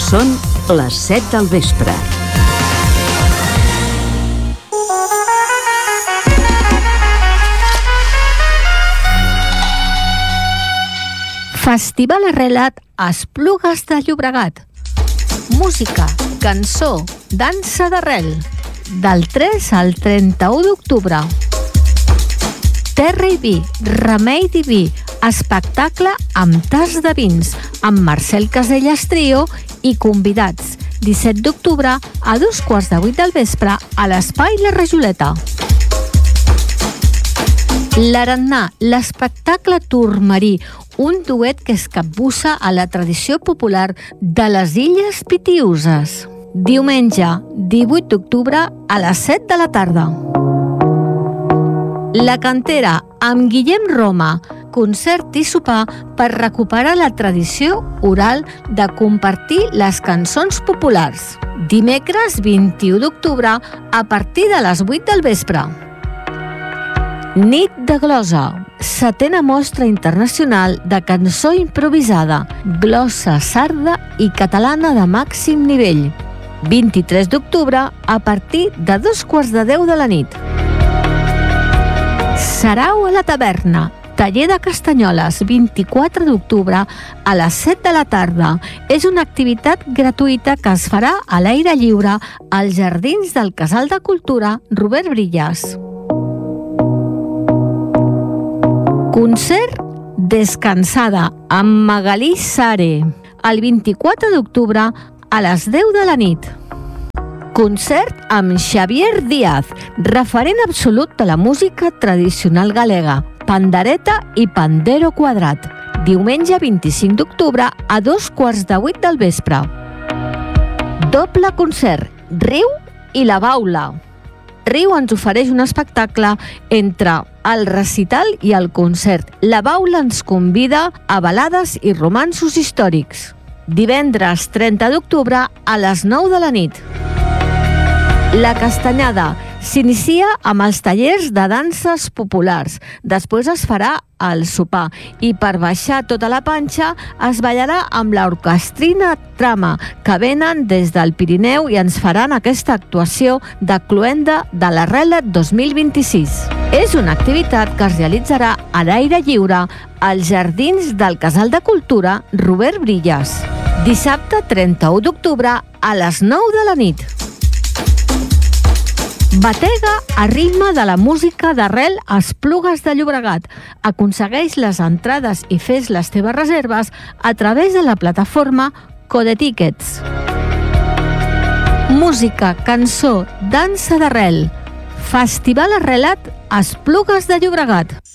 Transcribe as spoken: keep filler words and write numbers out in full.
Són les set del vespre. Festival Arrelat a Esplugues de Llobregat. Música, cançó, dansa d'arrel. Del tres al trenta-u d'octubre. Terra i vi, remei diví, espectacle amb tas de vins, amb Marcel Casellas Trio i convidats. disset d'octubre a dos quarts de vuit del vespre a l'Espai La Rajoleta. L'Arannà, l'espectacle turmarí, un duet que es capbussa a la tradició popular de les Illes Pitiüses. Diumenge, divuit d'octubre, a les set de la tarda. La Cantera, amb Guillem Roma, concert i sopar per recuperar la tradició oral de compartir les cançons populars. Dimecres, vint-i-u d'octubre, a partir de les vuit del vespre. Nit de glosa, setena mostra internacional de cançó improvisada, glossa, sarda i catalana de màxim nivell. vint-i-tres d'octubre, a partir de dos quarts de deu de la nit. Sarau a la taverna, taller de castanyoles, vint-i-quatre d'octubre, a les set de la tarda. És una activitat gratuïta que es farà a l'aire lliure als jardins del Casal de Cultura Robert Brillas. Concert Descansada amb Magalí Sare, el vint-i-quatre d'octubre a les deu de la nit. Concert amb Xavier Díaz, referent absolut de la música tradicional galega, pandereta i pandero quadrat. Diumenge vint-i-cinc d'octubre a dos quarts de vuit del vespre. Doble concert, Riu i la Baula. Riu ens ofereix un espectacle entre el recital i el concert. La Baula ens convida a balades i romanços històrics. Divendres trenta d'octubre a les nou de la nit. La Castanyada s'inicia amb els tallers de danses populars. Després es farà el sopar i per baixar tota la panxa es ballarà amb l'orquestrina Trama, que venen des del Pirineu i ens faran aquesta actuació de cloenda de l'Arrelat dos mil vint-i-sis. És una activitat que es realitzarà a l'aire lliure als jardins del Casal de Cultura Robert Brillas. Dissabte trenta-u d'octubre a les nou de la nit. Batega a ritme de la música d'arrel a Esplugues de Llobregat. Aconsegueix les entrades i fes les teves reserves a través de la plataforma Codetickets. Música, cançó, dansa d'arrel. Festival Arrelat a Esplugues de Llobregat.